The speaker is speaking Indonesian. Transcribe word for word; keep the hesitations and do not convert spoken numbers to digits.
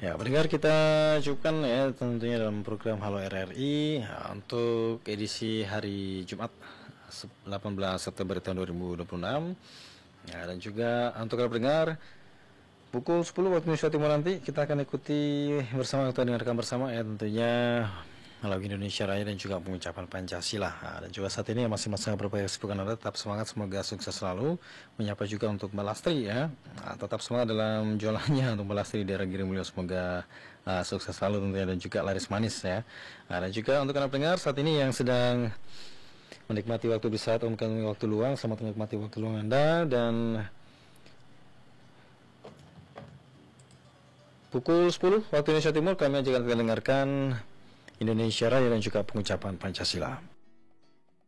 Ya, pendengar, kita cukupkan ya tentunya dalam program Halo R R I ya, untuk edisi hari Jumat delapan belas September tahun dua ribu dua puluh enam. Ya, dan juga untuk para pendengar, pukul sepuluh waktu Indonesia Timur nanti kita akan ikuti bersama atau dengarkan bersama ya tentunya lagu Indonesia Raya dan juga pengucapan Pancasila. Nah, dan juga saat ini masing-masing berupaya kesibukan Anda tetap semangat, semoga sukses selalu. Menyapa juga untuk Mbak Lastri ya, nah, tetap semangat dalam jualannya untuk Mbak Lastri di daerah Girimulyo, semoga uh, sukses selalu tentunya dan juga laris manis ya. Nah, dan juga untuk Anda pendengar saat ini yang sedang menikmati waktu di saat mungkin waktu luang, selamat menikmati waktu luang Anda. Dan pukul sepuluh waktu Indonesia Timur kami akan dengarkan Indonesia Raya dan juga pengucapan Pancasila.